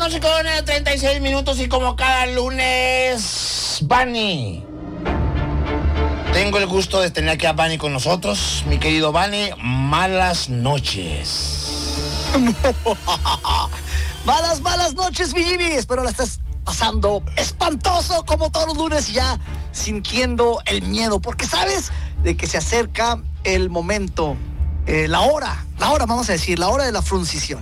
noche con 36 minutos y como cada lunes, Vani. Tengo el gusto de tener aquí a Vani con nosotros. Mi querido Vani, malas noches. Malas noches, mi Jimmy. Espero la estés pasando espantoso como todos los lunes, ya sintiendo el miedo, porque sabes de que se acerca el momento, la hora, vamos a decir, la hora de la fruncición.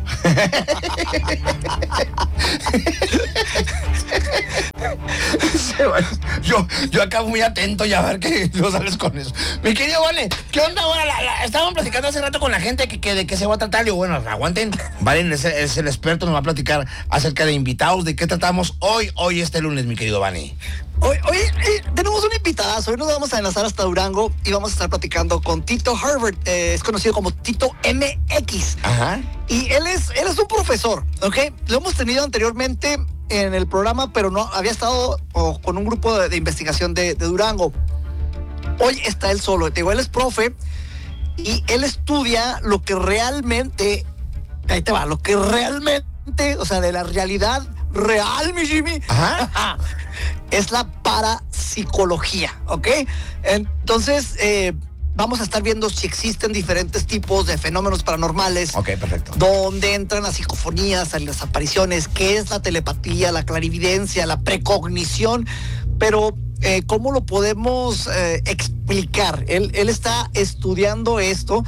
Yo acá muy atento y a ver qué no sales con eso. Mi querido Vane, ¿qué onda ahora? Estaban platicando hace rato con la gente que de qué se va a tratar. Y bueno, aguanten. Valen es el experto, nos va a platicar acerca de invitados, de qué tratamos hoy este lunes, mi querido Vane. Hoy tenemos una invitada. Hoy nos vamos a enlazar hasta Durango y vamos a estar platicando con Tito Herbert. Es conocido como Tito MX. Ajá. Y él es un profesor, ¿ok? Lo hemos tenido anteriormente en el programa, pero no había estado con un grupo de investigación de Durango. Hoy está él solo. Te digo, él es profe y él estudia lo que realmente, ahí te va, lo que realmente, o sea, de la realidad real, mi Jimmy. Ajá. Es la parapsicología, ¿ok? Entonces, vamos a estar viendo si existen diferentes tipos de fenómenos paranormales. Ok, perfecto. Donde entran las psicofonías, las apariciones, qué es la telepatía, la clarividencia, la precognición, pero ¿cómo lo podemos explicar? Él está estudiando esto,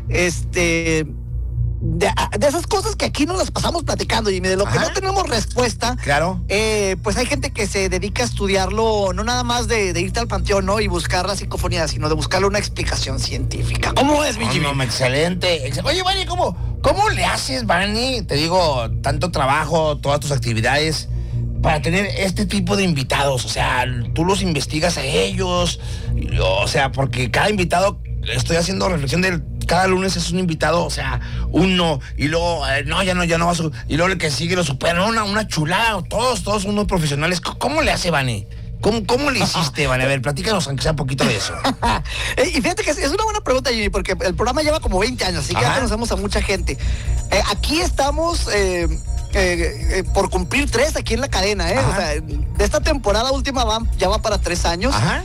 de esas cosas que aquí nos las pasamos platicando, y de lo que no tenemos respuesta. Claro. Pues hay gente que se dedica a estudiarlo, no nada más de irte al panteón, ¿no? Y buscar la psicofonía, sino de buscarle una explicación científica. ¿Cómo es, mi Jimmy? No, excelente. Oye, Vani, ¿cómo le haces, Vani? Te digo, tanto trabajo, todas tus actividades, para tener este tipo de invitados. O sea, tú los investigas a ellos. O sea, porque cada invitado, estoy haciendo reflexión de cada lunes es un invitado, o sea, uno, y luego, ya no va a y luego el que sigue lo supera, una chulada, todos unos profesionales. ¿Cómo le hace, Vani? ¿Cómo le hiciste, Vani? A ver, platícanos aunque sea un poquito de eso. Y fíjate que es una buena pregunta, Jimmy, porque el programa lleva como 20 años, así que ya conocemos a mucha gente. Aquí estamos por cumplir 3 aquí en la cadena, ¿eh? O sea, de esta temporada última ya va para 3 años. Ajá.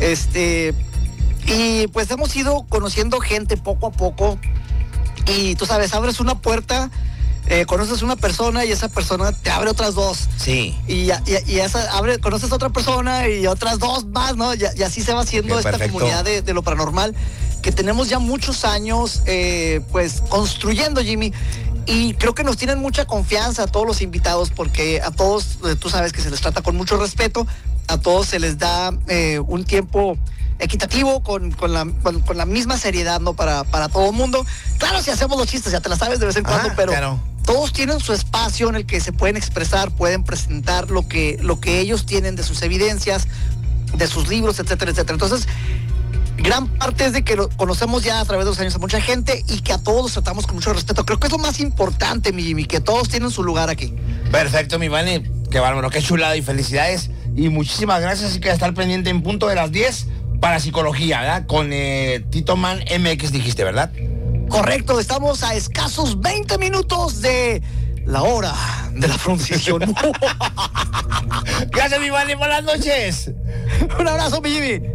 Y pues hemos ido conociendo gente poco a poco. Y tú sabes, abres una puerta, conoces una persona y esa persona te abre otras 2. Sí. Y conoces a otra persona y otras 2 más, ¿no? Y así se va haciendo esta comunidad de lo paranormal que tenemos ya muchos años, pues construyendo, Jimmy. Y creo que nos tienen mucha confianza a todos los invitados, porque a todos, tú sabes que se les trata con mucho respeto, a todos se les da un tiempo equitativo, con la misma seriedad, ¿no? Para todo el mundo. Claro, si hacemos los chistes, ya te la sabes de vez en cuando, pero claro, todos tienen su espacio en el que se pueden expresar, pueden presentar lo que ellos tienen de sus evidencias, de sus libros, etcétera, etcétera. Entonces, gran parte es de que lo conocemos ya a través de los años a mucha gente y que a todos los tratamos con mucho respeto. Creo que es lo más importante, mi Jimmy, que todos tienen su lugar aquí. Perfecto, mi Vani. Qué bárbaro, qué chulada y felicidades. Y muchísimas gracias. Así que a estar pendiente en punto de las 10 para psicología, ¿verdad? Con Tito Man MX dijiste, ¿verdad? Correcto, estamos a escasos 20 minutos de la hora de la fruncición. Gracias, mi Vani. Buenas noches. Un abrazo, mi Jimmy.